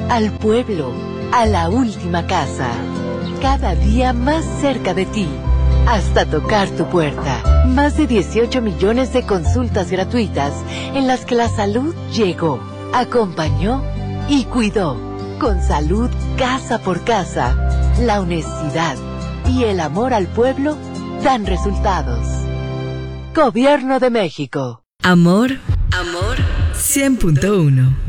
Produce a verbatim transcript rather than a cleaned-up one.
al pueblo, a la última casa. Cada día más cerca de ti, hasta tocar tu puerta. Más de dieciocho millones de consultas gratuitas en las que la salud llegó, acompañó y cuidó. Con salud casa por casa, la honestidad y el amor al pueblo dan resultados. Gobierno de México. Amor, amor, cien punto uno.